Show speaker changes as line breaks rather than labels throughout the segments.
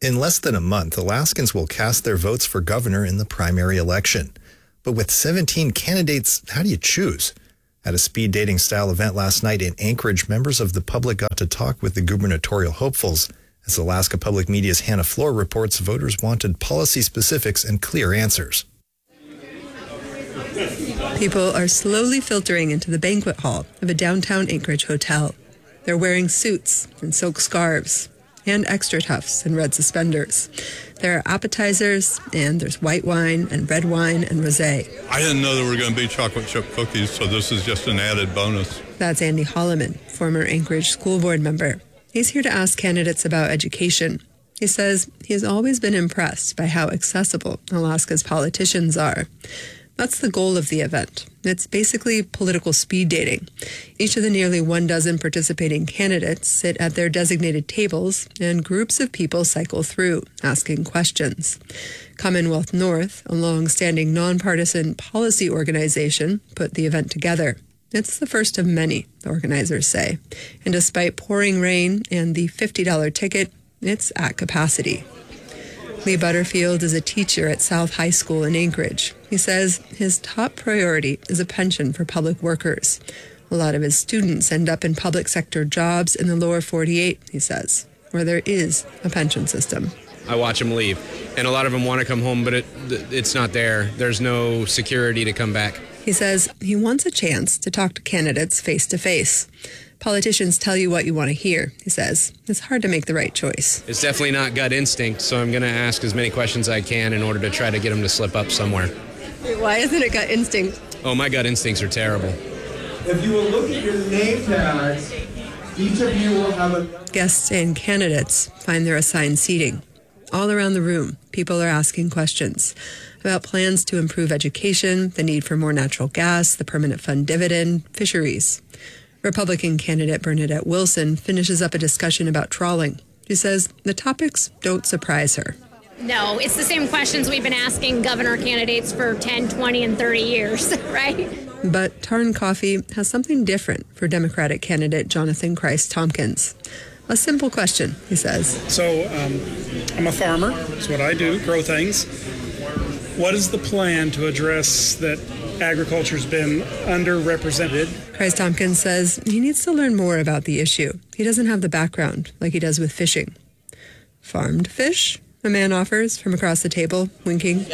In less than a month, Alaskans will cast their votes for governor in the primary election. But with 17 candidates, how do you choose? At a speed dating style event last night in Anchorage, members of the public got to talk with the gubernatorial hopefuls. As Alaska Public Media's Hannah Floor reports, voters wanted policy specifics and clear answers.
People are slowly filtering into the banquet hall of a downtown Anchorage hotel. They're wearing suits and silk scarves and extra tufts and red suspenders. There are appetizers, and there's white wine and red wine and rosé.
I didn't know there were going to be chocolate chip cookies, so this is just an added bonus.
That's Andy Holloman, former Anchorage school board member. He's here to ask candidates about education. He says he has always been impressed by how accessible Alaska's politicians are. That's the goal of the event. It's basically political speed dating. Each of the nearly 12 participating candidates sit at their designated tables, and groups of people cycle through, asking questions. Commonwealth North, a long-standing nonpartisan policy organization, put the event together. It's the first of many, the organizers say. And despite pouring rain and the $50 ticket, it's at capacity. Lee Butterfield is a teacher at South High School in Anchorage. He says his top priority is a pension for public workers. A lot of his students end up in public sector jobs in the lower 48, he says, where there is a pension system.
I watch them leave, and a lot of them want to come home, but it's not there. There's no security to come back.
He says he wants a chance to talk to candidates face to face. Politicians tell you what you want to hear, he says. It's hard to make the right choice.
It's definitely not gut instinct, so I'm going to ask as many questions as I can in order to try to get them to slip up somewhere.
Why isn't it gut instinct?
Oh, my gut instincts are terrible.
If you will look at your name tags, each of you will have a...
Guests and candidates find their assigned seating. All around the room, people are asking questions about plans to improve education, the need for more natural gas, the permanent fund dividend, fisheries. Republican candidate Bernadette Wilson finishes up a discussion about trawling. She says the topics don't surprise her.
No, it's the same questions we've been asking governor candidates for 10, 20, and 30 years, right?
But Tarn Coffee has something different for Democratic candidate Jonathan Christ Tompkins. A simple question, he says.
So I'm a farmer. That's what I do, grow things. What is the plan to address that agriculture's been underrepresented?
Christ Tompkins says he needs to learn more about the issue. He doesn't have the background like he does with fishing. Farmed fish? A man offers from across the table, winking.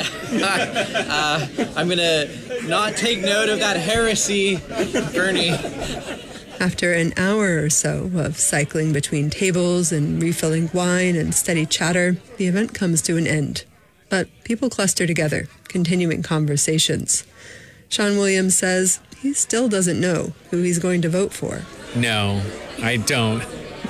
I'm going to not take note of that heresy, Bernie.
After an hour or so of cycling between tables and refilling wine and steady chatter, the event comes to an end. But people cluster together, continuing conversations. Sean Williams says he still doesn't know who he's going to vote for.
No, I don't.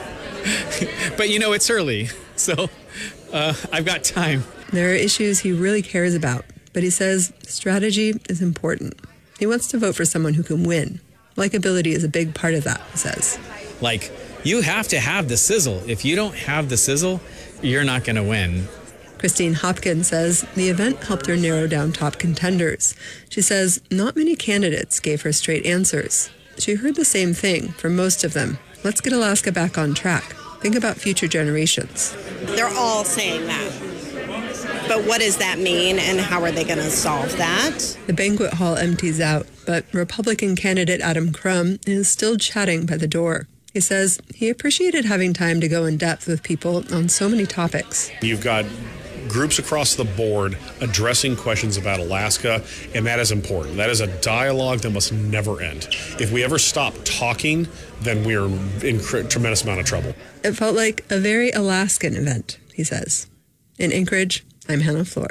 But it's early, so I've got time.
There are issues he really cares about, but he says strategy is important. He wants to vote for someone who can win. Likability is a big part of that, he says.
You have to have the sizzle. If you don't have the sizzle, you're not going to win.
Christine Hopkins says the event helped her narrow down top contenders. She says not many candidates gave her straight answers. She heard the same thing from most of them. Let's get Alaska back on track. Think about future generations.
They're all saying that. But what does that mean, and how are they going to solve that?
The banquet hall empties out, but Republican candidate Adam Crum is still chatting by the door. He says he appreciated having time to go in depth with people on so many topics.
You've got groups across the board addressing questions about Alaska, and that is important. That is a dialogue that must never end. If we ever stop talking, then we're in tremendous amount of trouble.
It felt like a very Alaskan event, he says. In Anchorage, I'm Hannah Floor.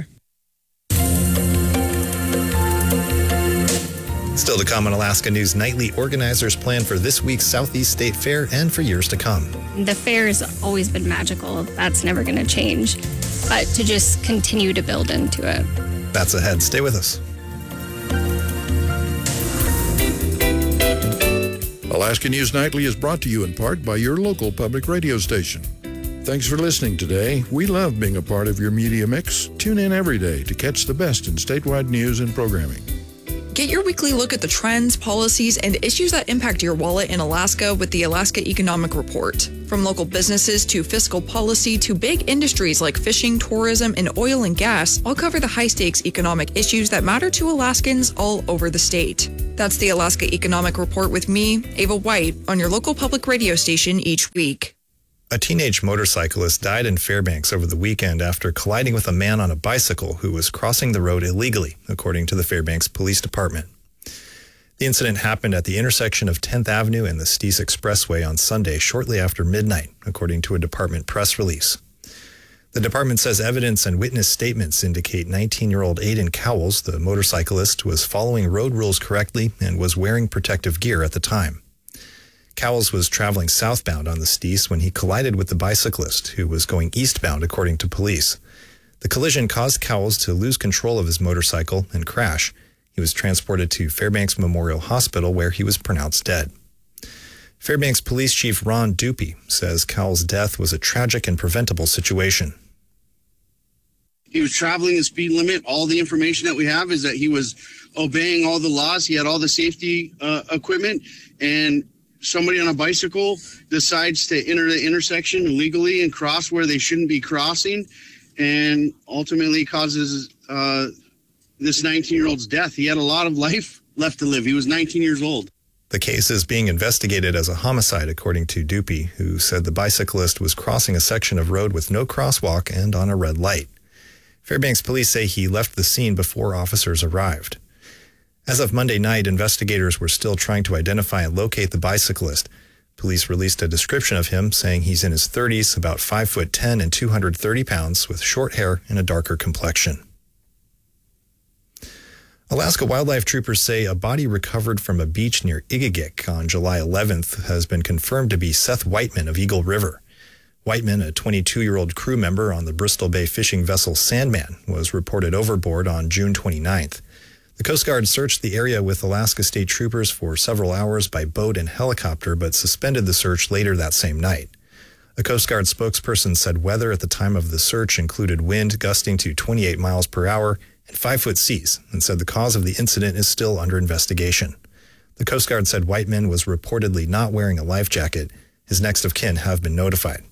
Still to come on Alaska News Nightly, organizers plan for this week's Southeast State Fair and for years to come.
The fair has always been magical. That's never going to change. But to just continue to build into it.
That's ahead. Stay with us.
Alaska News Nightly is brought to you in part by your local public radio station. Thanks for listening today. We love being a part of your media mix. Tune in every day to catch the best in statewide news and programming.
Get your weekly look at the trends, policies, and issues that impact your wallet in Alaska with the Alaska Economic Report. From local businesses to fiscal policy to big industries like fishing, tourism, and oil and gas, I'll cover the high-stakes economic issues that matter to Alaskans all over the state. That's the Alaska Economic Report with me, Ava White, on your local public radio station each week.
A teenage motorcyclist died in Fairbanks over the weekend after colliding with a man on a bicycle who was crossing the road illegally, according to the Fairbanks Police Department. The incident happened at the intersection of 10th Avenue and the Steese Expressway on Sunday shortly after midnight, according to a department press release. The department says evidence and witness statements indicate 19-year-old Aiden Cowles, the motorcyclist, was following road rules correctly and was wearing protective gear at the time. Cowles was traveling southbound on the Steese when he collided with the bicyclist, who was going eastbound, according to police. The collision caused Cowles to lose control of his motorcycle and crash. He was transported to Fairbanks Memorial Hospital, where he was pronounced dead. Fairbanks Police Chief Ron Dupy says Cowles' death was a tragic and preventable situation.
He was traveling the speed limit. All the information that we have is that he was obeying all the laws. He had all the safety equipment, and somebody on a bicycle decides to enter the intersection illegally and cross where they shouldn't be crossing, and ultimately causes this 19-year-old's death. He had a lot of life left to live. He was 19 years old.
The case is being investigated as a homicide, according to Dupy, who said the bicyclist was crossing a section of road with no crosswalk and on a red light. Fairbanks police say he left the scene before officers arrived. As of Monday night, investigators were still trying to identify and locate the bicyclist. Police released a description of him, saying he's in his 30s, about 5'10" and 230 pounds, with short hair and a darker complexion. Alaska wildlife troopers say a body recovered from a beach near Igigik on July 11th has been confirmed to be Seth Whiteman of Eagle River. Whiteman, a 22-year-old crew member on the Bristol Bay fishing vessel Sandman, was reported overboard on June 29th. The Coast Guard searched the area with Alaska State Troopers for several hours by boat and helicopter, but suspended the search later that same night. A Coast Guard spokesperson said weather at the time of the search included wind gusting to 28 miles per hour and 5-foot seas, and said the cause of the incident is still under investigation. The Coast Guard said Whiteman was reportedly not wearing a life jacket. His next of kin have been notified.